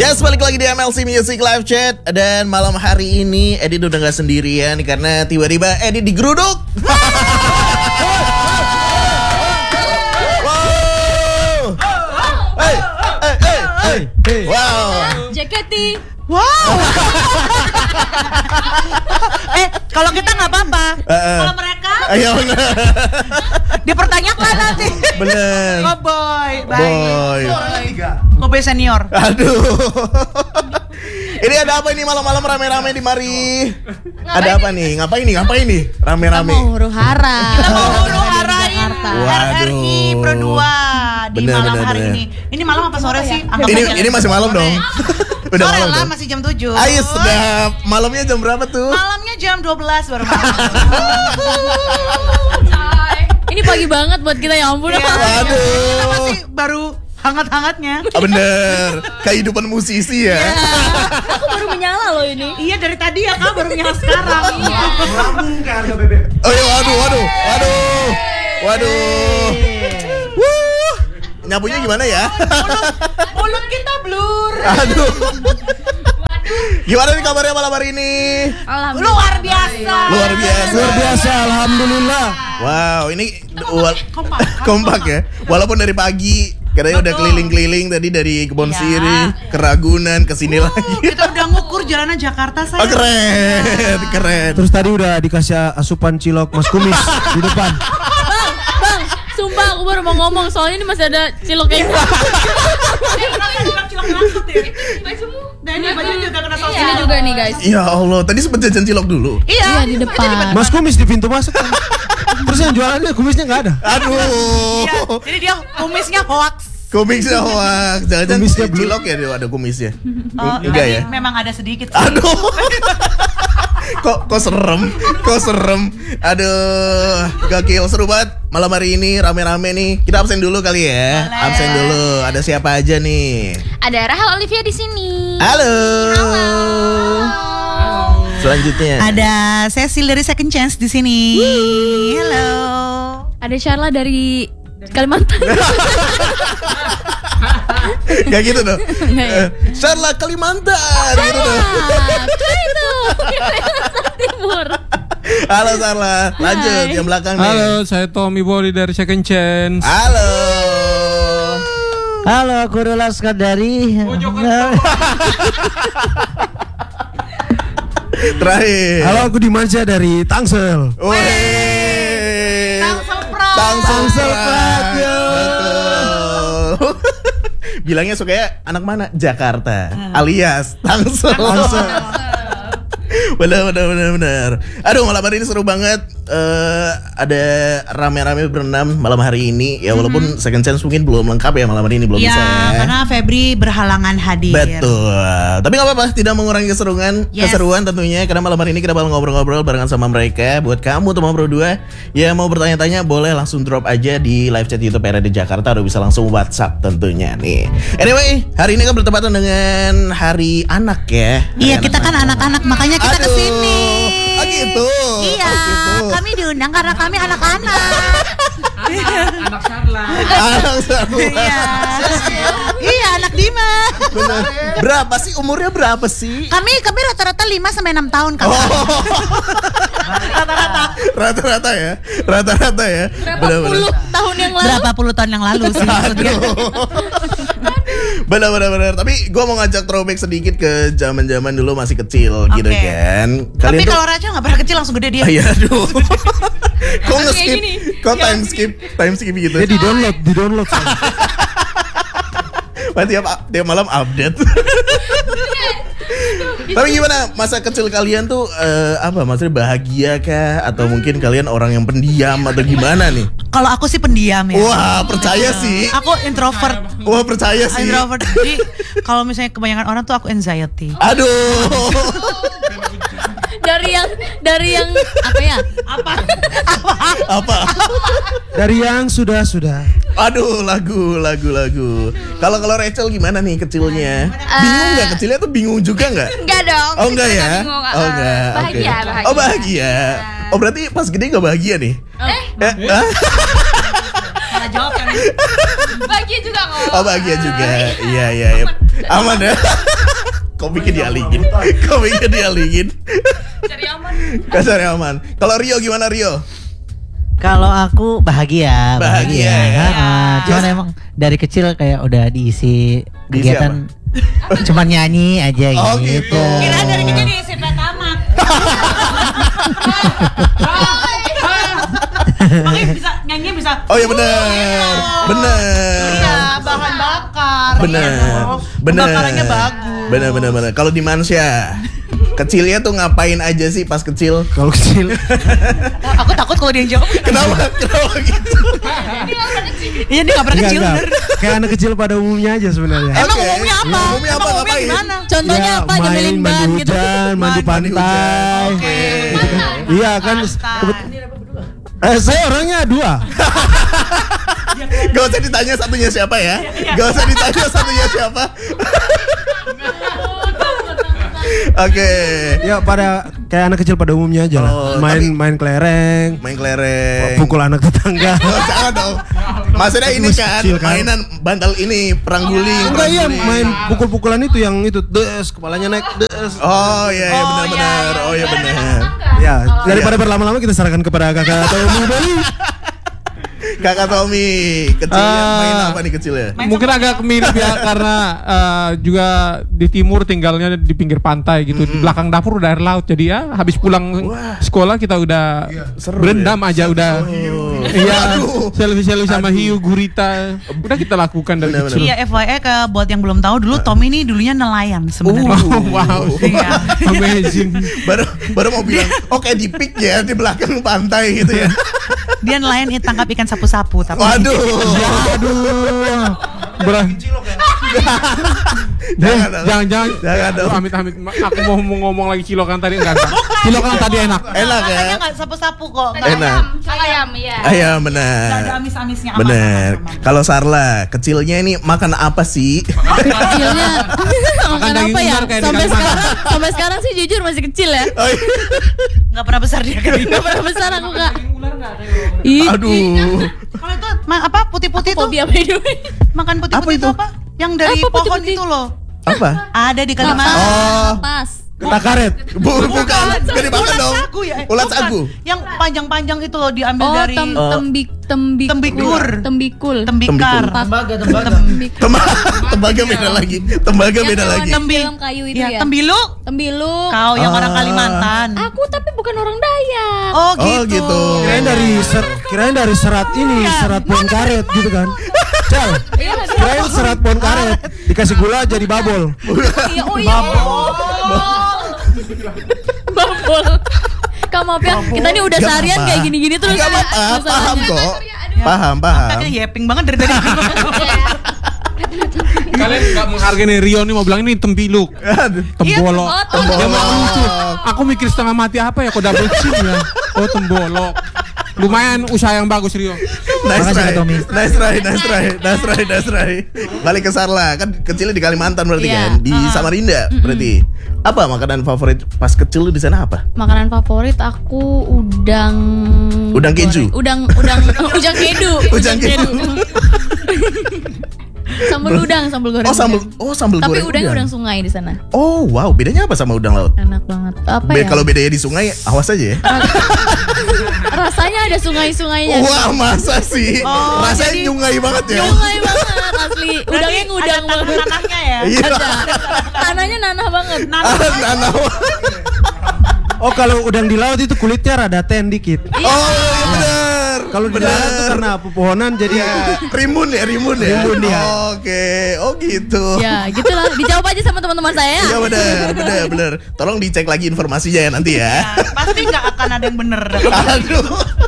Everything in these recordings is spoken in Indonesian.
Yes, balik lagi di MLC Music Live Chat. Dan malam hari ini Edit udah gak sendirian karena tiba-tiba Edit digeruduk. Wow. Hey. Wow. Jaketi. Wow. Kalau kita nggak apa-apa. Kalau mereka dipertanyakan nanti. Bener. Oh boy, Boy. Kobe senior. Aduh. Ini ada apa ini malam-malam rame-rame di mari? Ada apa nih? Ngapain nih? Rame-rame. Kita mau huru-hara. Kita mau huru-harain Waduh. RRI Pro 2 di malam hari ini. Ini malam apa sore sih? Ini masih malam dong. Udah Sore malam lah, dong. masih jam 7. Ayo sedap. Malamnya jam berapa tuh? Malamnya jam 12 baru malam. Ini pagi banget buat kita, ya ampun. Kita Aduh. masih baru hangat-hangatnya. Bener. Kehidupan musisi ya. Aku baru menyala loh ini. Iya, dari tadi ya Kak, baru nyala sekarang. Oh iya, waduh. Wuh. Nyapunya gimana ya? Mulut kita blur. Aduh. Gimana nih kabarnya malam hari ini? Luar biasa. Luar biasa, alhamdulillah. Wow, ini Kompak. kompak ya. Walaupun dari pagi katanya udah keliling-keliling tadi dari Kebon Iya. Siri ke Ragunan ke sini lagi. Kita udah ngukur jalanan Jakarta Oh, saya. keren. Terus tadi udah dikasih asupan cilok Mas Kumis di depan. Bang, sumpah aku baru mau ngomong soalnya ini masih ada cilok kayak gitu. Nah, ini baju juga kena saus. Ini juga nih guys. Ya Allah, tadi sempet jajan cilok dulu. Iya di depan. Mas Kumis di pintu masuk. Terus yang jualannya kumisnya nggak ada. Aduh. Iya, jadi dia kumisnya hoax. Kumisnya hoax. Jangan-jangan Kumisnya blue. cilok ya ada kumisnya. Oh, Enggak tadi ya? memang ada sedikit sih. Aduh. Kok serem. Aduh, gokil, seru banget malam hari ini rame-rame nih. Kita absen dulu kali ya. Boleh. Absen dulu. Ada siapa aja nih? Ada Rahel Olivia di sini. Halo. Selanjutnya. Ada Cecil dari Second Chance di sini. Halo. Ada Sharla dari Kalimantan. Gak gitu dong. Nggak ya? Sharla Kalimantan gitu dong. Itu Timur. Halo Sharla. Lanjut Hai. yang belakang nih. Halo, saya Tommy Body dari Second Chance. Halo. Halo, aku Rula Skandari. Terakhir. Halo, aku Dimansyah dari Tangsel. Wih. Tangsel Prat. Betul. Bilangnya sukanya anak mana? Jakarta. Alias Tangsel. Benar. Aduh, malam hari ini seru banget. Ada rame-rame berenam malam hari ini. Ya walaupun Second Chance mungkin belum lengkap ya malam hari ini, belum Ya, bisa ya. karena Febri berhalangan hadir. Betul. Tapi gak apa-apa, tidak mengurangi keseruan tentunya. Karena malam hari ini kita bakal ngobrol-ngobrol barengan sama mereka. Buat kamu teman Pro 2 yang mau bertanya-tanya, boleh langsung drop aja di live chat YouTube RRI Jakarta. Atau bisa langsung WhatsApp tentunya nih. Anyway, hari ini kan bertepatan dengan Hari Anak ya. Iya, Hari kita kan anak-anak, makanya kita Aduh. kesini. Oh gitu. Iya, Oh gitu. kami diundang karena kami anak-anak. Anak Sarla. Anak Sarla. Iya, anak Dima. Bener. Berapa sih umurnya berapa sih? Kami rata-rata 5 sampai 6 tahun kan. Rata-rata ya. Berapa puluh tahun yang lalu? Berapa puluh tahun yang lalu sih maksudnya. Benar. Tapi gue mau ngajak throwback sedikit ke zaman-zaman dulu masih kecil gitu Oke. kan. Tapi kalau Raja nggak pernah kecil langsung gede dia. Iya aduh. Kok Kayak nge-skip? gini. Kok time skip gitu? Dia di-download. Berarti tiap malam update. Tapi gimana masa kecil kalian tuh apa maksudnya bahagia kah atau mungkin kalian orang yang pendiam atau gimana nih? Kalau aku sih pendiam ya. Wah, percaya sih. Aku introvert. Wah, percaya sih. Introvert. Jadi kalau misalnya kebanyakan orang tuh aku anxiety. Aduh. Dari yang apa ya? Apa? Dari yang sudah. Aduh, lagu. Kalau Rachel gimana nih kecilnya? Bingung nggak kecilnya tuh bingung juga nggak? Enggak dong. Oh enggak ya? Bingung, Oh enggak. Bahagia, Oke. bahagia. Oh bahagia. Oh berarti pas gede nggak bahagia nih? Salah jawab kan. Bahagia juga kok. Oh bahagia juga. Iya. Aman ya. Kok bikin dialingin? Cari aman. Cari aman. Kalau Rio gimana Rio? Kalau aku bahagia. Bahagia, ya. Cuman emang dari kecil kayak udah diisi kegiatan cuman nyanyi aja Oh, gitu. gitu. Kira dari kecil diisi tamat. Makanya bisa nyanyi bisa. Oh iya benar. Iya, bahan bakar. Benar. Bakarannya bagus. Benar. Kalau di Mansya, kecilnya tuh ngapain aja sih pas kecil? Kalau kecil. Aku takut kalau dia jawab. Kenapa gitu? Iya dia nggak pernah kecil. Enggak. Kayak anak kecil pada umumnya aja sebenarnya. Emang Oke. umumnya apa? Umumnya apa, Emang ngapain? gimana? Contohnya Ya, apa? Nyemilin ban mandi gitu. hujan, mandi Mandi pantai. Oke. Iya kan. Saya orangnya 2. Gak usah ditanya satunya siapa ya. Gak usah ditanya satunya siapa. Oke. Ya pada kayak anak kecil pada umumnya aja lah. Oh, Main kelereng, Main kelereng. pukul anak tetangga. Oh, jangan dong. Maksudnya ini Masih kan, kecil, kan? mainan bantal ini, perang guling. Enggak iya perang guling. main pukul-pukulan itu yang itu des kepalanya naik des. Oh iya benar. Oh iya benar. Ya, daripada berlama-lama kita serahkan kepada kakak atau Bali. Kakak Tommy, kecilnya main apa nih kecilnya? Mungkin agak mirip ya karena juga di timur tinggalnya di pinggir pantai gitu. Di belakang dapur udah air laut. Jadi ya habis pulang sekolah kita udah seru berendam aja udah. Iya, Aduh. selfie sama hiu, gurita. Udah kita lakukan dari Benar-benar. kecil. Iya FYI buat yang belum tahu dulu Tommy ini dulunya nelayan sebenarnya. Wow. Iya. Amazing. baru mau bilang, oke di pik ya di belakang pantai gitu ya. Dia nelayan tangkap ikan sapu-sapu tapi. Waduh. Aduh. Jangan. Jangan dong. Aduh, amit-amit. Aku mau ngomong lagi cilokan tadi enggak. Cilokan tadi enak. Enak ya. Katanya nggak sapu-sapu kok. Enak. Ayam, iya. Ayam Nggak ada benar. amis-amisnya. aman, Bener. aman, aman. Kalau Sarla, kecilnya ini makan apa sih? Kecilnya makan daging apa ya? ular kayak di Sampai Kalimantan. sekarang sih jujur masih kecil ya. Oh, iya. Nggak pernah besar dia kan. Gak pernah besar aku kak. Ih, Aduh. Kalau itu apa putih-putih tuh? Fobia by the way. Makan Apa putih-putih itu? itu apa? Yang dari Apa pohon putih-putih? itu loh. Apa? Ada di Kalimantan. Oh, Pas. Ketakaret. bukan. Jadi makan Ulat dong. sagu ya? Ulat Bukan. sagu. Yang panjang-panjang itu loh diambil Oh, dari tembikur. tembikar. Tembikul. Tembaga beda lagi. Tembaga beda lagi. Film kayu itu ya. Tembiluk. Tembiluk. Kau yang Ah. orang Kalimantan. Aku tapi bukan orang Dayak. Oh Oh, gitu. gitu. Kirain dari serat ini, serat pohon karet gitu kan. Cal, Iya, kirain serat pohon karet dikasih gula jadi babol. iya, oh iya. Babol. Kak maaf ya, kita ini udah Gak seharian apa-apa. kayak gini-gini terus. Gak apa-apa, paham masalahnya. kok. Paham. Kayaknya yeping banget dari tadi. Kalian nggak menghargai nih Rio nih mau bilang ini tembiluk. Aduh. Tembolok. Oh, Dia mah lucu. Aku mikir setengah mati apa ya kok double chin ya. Oh tembolok. Lumayan usaha yang bagus Rio. Nice Makasih, try. Kak Tommy. Nice try. Balik ke Sarla, kan kecilnya di Kalimantan berarti Iya. kan? Di Samarinda berarti. Apa makanan favorit pas kecil lu di sana apa? Makanan favorit aku udang. Udang keju? Udang kedu. Udang kedu. Sambal udang, sambal goreng. Sambal Tapi goreng. udang sungai di sana. Oh, wow, bedanya apa sama udang laut? Enak banget. Apa ya? Kalau bedanya di sungai, awas aja ya. Rasanya ada sungai-sungainya. Wah, masa sih? Oh, Rasanya jadi- nyungai banget ya. Sungai banget asli. Udangnya ngudang ada banget. tanah-tanahnya ya. Iya. Ada. Tanahnya nanah banget. Nanah. Oh kalau udang di laut itu kulitnya rada ten dikit. Oh, iya benar. Kalau di darat tuh karena pepohonan jadi Rimbun ya. Rimbun ya. Oke, oh gitu. Ya, gitulah. Dijawab aja sama teman-teman saya. Iya benar. Tolong dicek lagi informasinya ya nanti ya. Pasti nggak akan ada yang bener. Aduh.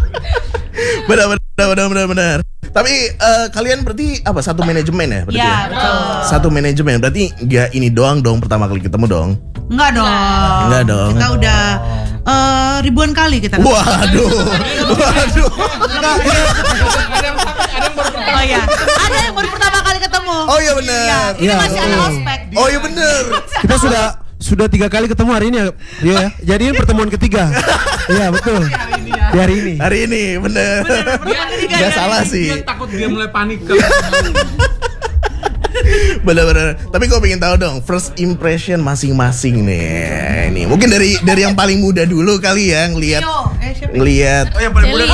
Benar. Tapi kalian berarti apa? Satu manajemen ya berarti? Iya, Ya? betul. Satu manajemen berarti nggak ini doang dong pertama kali ketemu dong. Enggak dong. Enggak dong. Kita udah ribuan kali kita. Waduh. Oh iya. Ada yang baru pertama kali ketemu. Oh iya benar. Iya, ini Iya, masih ada betul. ospek. Oh iya benar. kita sudah 3 kali ketemu hari ini ya, Rio ya. Jadi ini pertemuan ketiga. Iya betul. Di hari ini. Hari ini bener. Gak salah sih. Dia takut dia mulai panik. Bener-bener. Tapi gue pengen tahu dong first impression masing-masing nih. Ini mungkin dari yang paling muda dulu kali ya ngelihat. Ngelihat. Oh yang paling muda.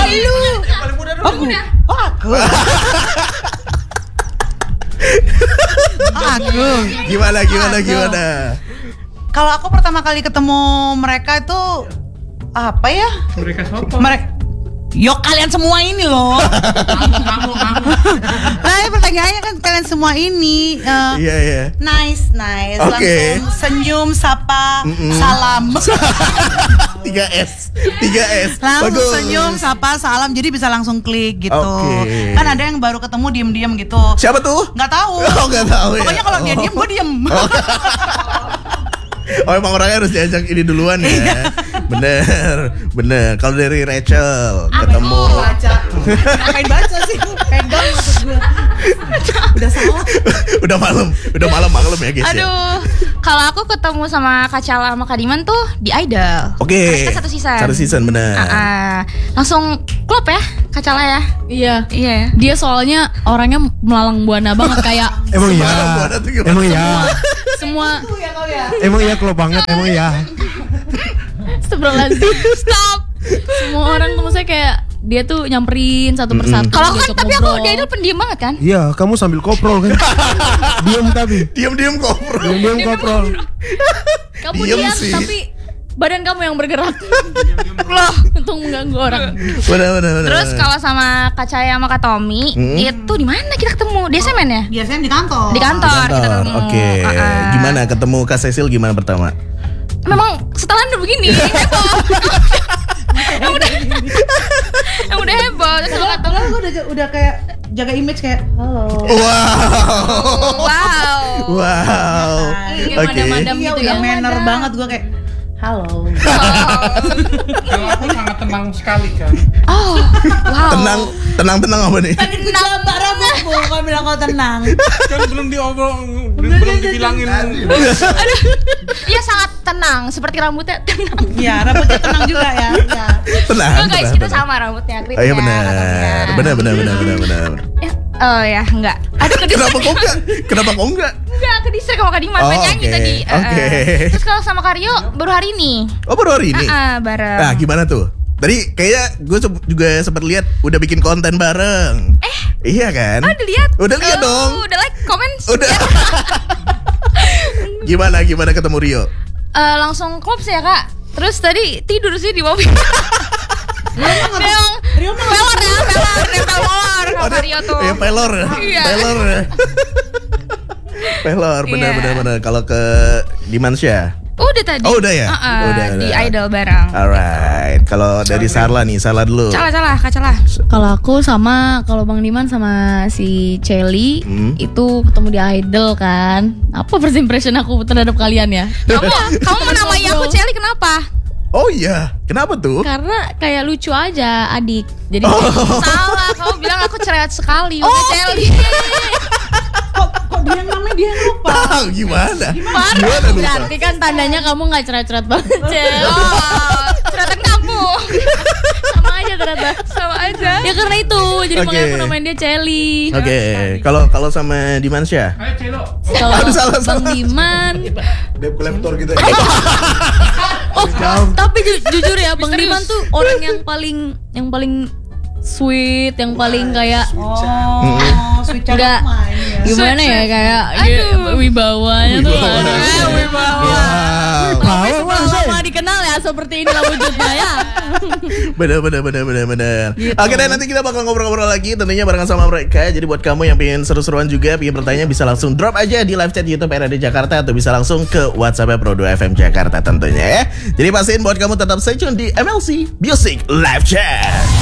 Aku. Gimana? Kalau aku pertama kali ketemu mereka itu apa ya? Mereka siapa? Yo kalian semua ini loh. Kamu. Nah, pertanyaannya kan kalian semua ini Iya. nice. Oke. Langsung senyum, sapa, salam. 3S. Langsung Bagus. senyum, sapa, salam. Jadi bisa langsung klik gitu. Oke. Kan ada yang baru ketemu diem-diem gitu. Siapa tuh? Nggak tahu. Oh, nggak tahu ya. Pokoknya kalau dia diem, gue diem. Oh emang orangnya harus diajak ini duluan ya. Bener. Kalau dari Rachel ketemu. Baca. Ngapain baca sih? Pegang maksud gue. Udah salah. Udah malam ya guys ya. Aduh, kalau aku ketemu sama Kak Cala sama Kak Diman tuh di Idol. Oke. Mereka satu season. Satu season bener. Langsung klub ya Kak Cala ya. Iya. Dia soalnya orangnya melalang buana banget kayak Emang iya. Buana tuh gimana? Emang iya. semua Emang iya klop banget. Emang iya. Astagfirullahaladzim. Stop. Semua orang tuh maksudnya kayak dia tuh nyamperin satu persatu. Kalau diajak kan tapi aku ngobrol. di Idol pendiam banget kan. Iya, kamu sambil koprol kan. Diam tapi. Diam koprol. Diam koprol. Kamu Diem diam sih. tapi badan kamu yang bergerak. Loh, untuk mengganggu orang. Bener. Terus kalau sama Kak Caya sama Kak Tommy itu di mana kita ketemu? Di SMN ya? Biasanya di kantor. Di kantor kita Kantor. ketemu. Oke. Gimana ketemu Kak Cecil gimana pertama? Memang setelan udah begini. Yang udah heboh. Terus kalau kata Kalau gue udah kayak jaga image kayak halo. wow. Kayak Oke. madam-madam Iya gitu udah ya. manner banget gue kayak halo. Kalau aku sangat tenang sekali kan. Oh, wow. Tenang apa nih? Pengen gue gambar rambutmu, kau bilang kau tenang. Kan belum belum dibilangin. Iya sangat tenang, seperti rambutnya tenang. Iya rambutnya tenang juga ya. Iya. Tenang. Enggak guys, kita sama rambutnya. Oh iya benar. Oh ya, enggak. Aduh Kenapa kok enggak? Enggak, ke distrik sama Kak Diman main nyanyi oke. tadi. Oke. Terus kalau sama Karyo baru hari ini. Oh baru hari ini? Bareng. Nah gimana tuh? Tadi kayaknya gue juga sempat lihat udah bikin konten bareng. Iya kan? Oh, udah lihat? Udah lihat dong. Udah like, comment. Udah. Gimana ketemu Rio? Langsung klub sih ya Kak. Terus tadi tidur sih di mobil. Memang pelor sama Rio tuh. Iya pelor. Iya. Pelor benar. Kalau ke Dimansya? Udah tadi. Oh udah ya? Udah. Di Idol bareng. Alright. Kalau dari Sarla nih, Sarla dulu. Salah, Kak Cala. Kalau aku sama kalau Bang Diman sama si Celi itu ketemu di Idol kan. Apa first impression aku terhadap kalian ya? Kamu menamai aku Celi kenapa? Oh iya, kenapa tuh? Karena kayak lucu aja adik. Jadi Salah, kamu bilang aku cerewet sekali. Udah Celi. Kok dia namanya dia lupa. Gimana lupa? berarti kan tandanya kamu nggak cerewet banget, Cel. Oh, cerewetan kamu. Sama aja ternyata. Sama aja. Ya karena itu, jadi Oke. makanya aku namain dia Celi. Oke, kalau sama Dimansya? Ayo Celo. Kalau Aduh, salah. Bang Diman, Debt collector gitu. oh tapi jujur ya Bang Diman tuh orang yang paling sweet, yang paling kayak Oh, sweet child Enggak. of mine ya. gimana ya kayak Aduh. wibawanya tuh ada. Tapi Wow. setelah lama dikenal ya seperti inilah wujudnya ya. Bener. Gitu. Oke deh, nanti kita bakal ngobrol-ngobrol lagi tentunya barengan sama mereka. Jadi buat kamu yang pengen seru-seruan juga, pengen bertanya bisa langsung drop aja di live chat YouTube RRD Jakarta atau bisa langsung ke WhatsApp Pro 2 FM Jakarta tentunya ya. Jadi pastiin buat kamu tetap stay tune di MLC Music Live Chat.